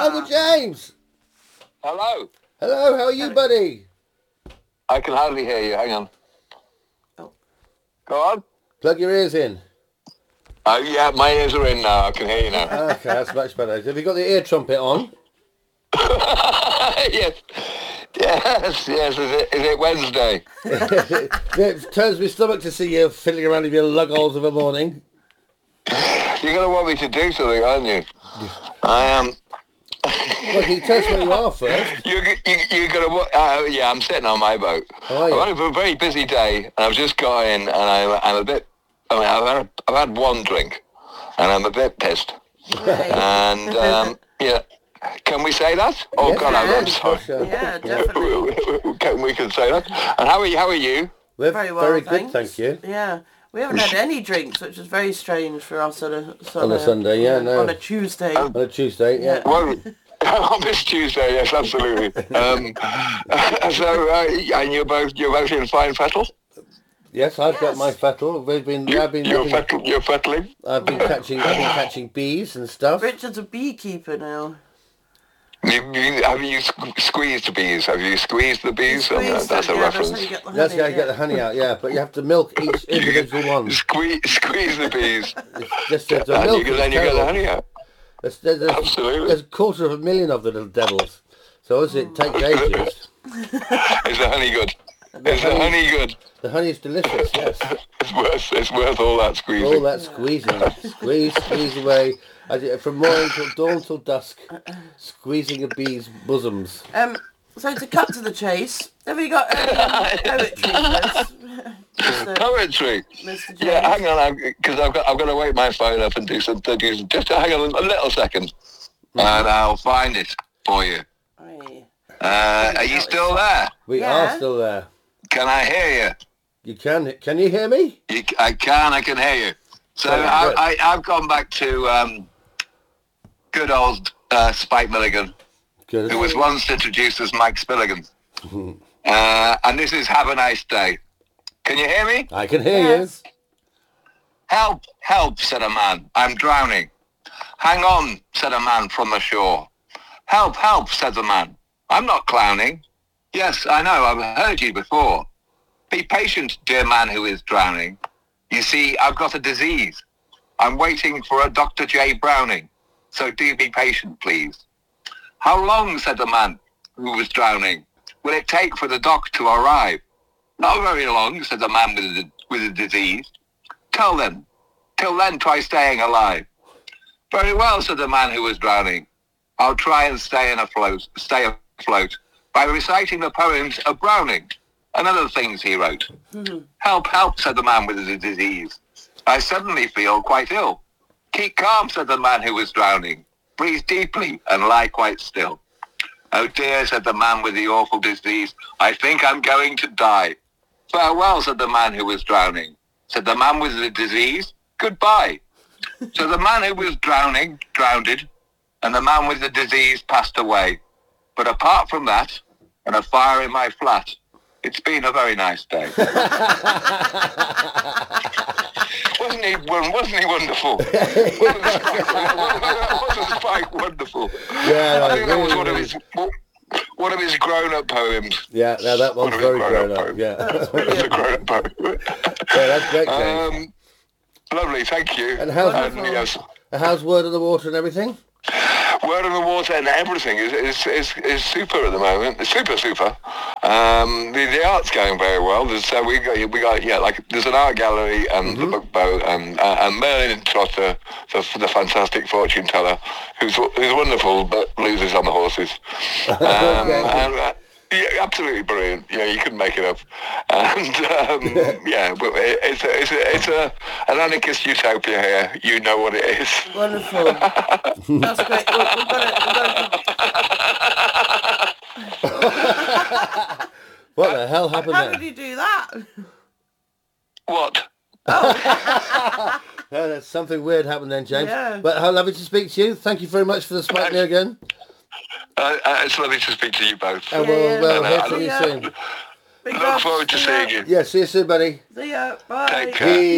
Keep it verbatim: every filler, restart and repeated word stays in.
Uncle James. Hello. Hello, how are you, buddy? I can hardly hear you. Hang on. Oh. Go on. Plug your ears in. Oh, yeah, my ears are in now. I can hear you now. Okay, that's much better. Have you got the ear trumpet on? yes. Yes, yes. Is it, is it Wednesday? It turns my stomach to see you fiddling around with your lug holes of a morning. You're going to want me to do something, aren't you? I am... Um... Well, can you tell us where you are first? You're, you, you're going to... Uh, yeah, I'm sitting on my boat. Oh, yeah. I've had a very busy day, and I've just got in, and I'm, I'm a bit... I mean, I've had, I've had one drink, and I'm a bit pissed. And, um, yeah... Can we say that? Oh, yes, God, I'm, I'm sorry. Sure. Yeah, definitely. can, we can say that. And how are you? How are you? We're Very very, well, good, thanks. thank you. Yeah. We haven't had any drinks, which is very strange for us on a, On a Sunday, yeah, no. on a Tuesday. Um, On a Tuesday, yeah. Well, on this Tuesday, yes, absolutely. Um, so, uh, and you're both you're both in fine fettle. Yes, I've Yes. got my fettle. We've been, You, I've been, you're, looking- fettle, you're fettling. I've been catching, I've been catching bees and stuff. Richard's a beekeeper now. You, you, have you sque- squeezed the bees? Have you squeezed the bees? Squeeze Oh, no, that's them, a yeah, reference. That's how you get the That's honey, how you get the yeah. honey out, yeah. But you have to milk each individual one. Squeeze, squeeze the bees, It's just the, the and milk you, can- is then you get the terrible. honey out. There's, there's, there's, Absolutely. there's a quarter of a million of the little devils. So as it takes ages, Is the honey good? Is the honey good? the honey's delicious, yes. It's worth. It's worth all that squeezing. All that squeezing, squeeze, squeeze away, as it, from morning till dawn till dusk, squeezing a bee's bosoms. Um, so to cut to the chase, have you got any um, poetry for us? Mister Poetry. Mister James? Yeah, hang on, because I've got I've got to wake my phone up and do some do some, just hang on a little second, and I'll find it for you. Aye. Uh, are you still there? We Yeah. are still there. Can I hear you? You can, can you hear me? you I can. I can hear you. So Very I, good. I I've gone back to um, good old uh, Spike Milligan, Good. who was once introduced as Mike Spilligan, uh, and this is "Have a Nice Day." Can you hear me? I can hear Yes. Help, help, said a man, I'm drowning. Hang on, said a man from the shore. Help, help, said the man, I'm not clowning. Yes, I know, I've heard you before. Be patient, dear man who is drowning. You see, I've got a disease. I'm waiting for a Doctor J. Browning, so do be patient, please. How long, said the man who was drowning, will it take for the doc to arrive? Not very long, said the man with a, with a disease. Till then, till then try staying alive. Very well, said the man who was drowning. I'll try and stay in afloat, stay afloat by reciting the poems of Browning and other things he wrote. Help, help, said the man with the disease. I suddenly feel quite ill. Keep calm, said the man who was drowning. Breathe deeply and lie quite still. Oh dear, said the man with the awful disease. I think I'm going to die. Farewell, said the man who was drowning. Said the man with the disease, goodbye. So the man who was drowning, drowned, and the man with the disease passed away. But apart from that, and a fire in my flat, it's been a very nice day. wasn't he? Wasn't he wonderful? wasn't Spike wonderful? Yeah, I think that was really, one of really. his one of his grown-up poems. Yeah, no, that one's One of his very grown-up grown up. poems. Yeah, That's a grown-up poem. yeah, that's great, James. Um, lovely, thank you. And how's- and, yes, How's word of the water and everything? word on the water and everything is is, is, is super at the moment. It's super super. Um, the, the art's going very well. There's, so we got we got yeah like there's an art gallery and the book boat and uh, and Merlin Trotter, the the fantastic fortune teller, who's who's wonderful but loses on the horses. Um, Okay. and, uh, yeah, absolutely brilliant. Yeah, you couldn't make it up. And um, yeah, but it, it's a, it's a, it's a an anarchist utopia here. You know what it is. Wonderful. That's great. We've got it. We've got it. What the hell happened How there? did you do that? What? Oh, there's something weird happened then, James. Yeah. But how lovely to speak to you. Thank you very much for the spike me again. Uh, uh, it's lovely to speak to you both. And Yeah, we'll, yeah. we'll No, hear no, from I you look- soon. Big I look love. forward to See ya. seeing you. Yeah, see you soon, buddy. See ya. Bye. Take care.